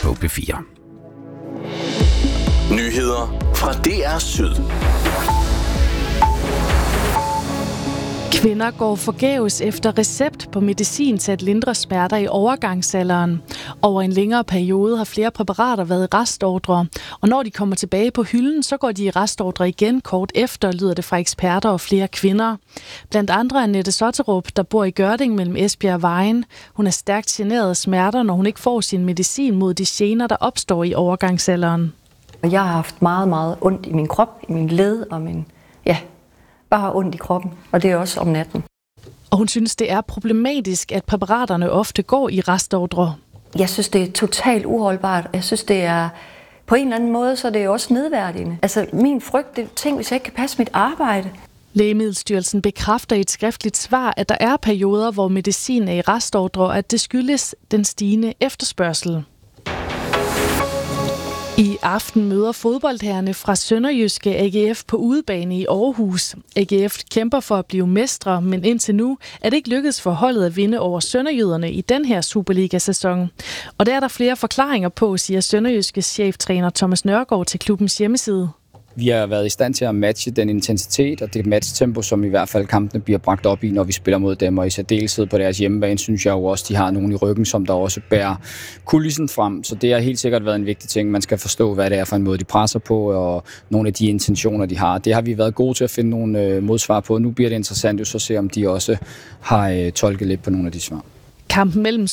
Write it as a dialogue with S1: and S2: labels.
S1: på P4.
S2: Nyheder fra DR Syd.
S3: Kvinder går forgæves efter recept på medicin til at lindre smerter i overgangsalderen. Over en længere periode har flere præparater været i restordre, og når de kommer tilbage på hylden, så går de i restordre igen kort efter, lyder det fra eksperter og flere kvinder. Blandt andre Annette Sotterup, der bor i Gørding mellem Esbjerg og Vejen. Hun er stærkt generet af smerter, når hun ikke får sin medicin mod de gener, der opstår i overgangsalderen.
S4: Jeg har haft meget, meget ondt i min krop, i min led og bare ondt i kroppen, og det er også om natten.
S3: Og hun synes, det er problematisk, at præparaterne ofte går i restordre.
S4: Jeg synes, det er totalt uholdbart. Jeg synes, det er på en eller anden måde, så det er også nedværdigende. Altså, min frygt, det er ting, hvis jeg ikke kan passe mit arbejde.
S3: Lægemiddelstyrelsen bekræfter i et skriftligt svar, at der er perioder, hvor medicin er i restordre, og at det skyldes den stigende efterspørgsel. I aften møder fodboldherrerne fra Sønderjyske AGF på udebane i Aarhus. AGF kæmper for at blive mestre, men indtil nu er det ikke lykkedes for holdet at vinde over Sønderjyderne i den her Superliga-sæson. Og der er der flere forklaringer på, siger Sønderjyskes cheftræner Thomas Nørgaard til klubbens hjemmeside.
S5: Vi har været i stand til at matche den intensitet og det matchtempo, som i hvert fald kampene bliver bragt op i, når vi spiller mod dem. Og i særdeleshed på deres hjemmebane, synes jeg jo også, de har nogen i ryggen, som der også bærer kulissen frem. Så det har helt sikkert været en vigtig ting. Man skal forstå, hvad det er for en måde, de presser på, og nogle af de intentioner, de har. Det har vi været gode til at finde nogle modsvar på. Nu bliver det interessant jo så at se, om de også har tolket lidt på nogle af de svar.
S3: Kampen mellem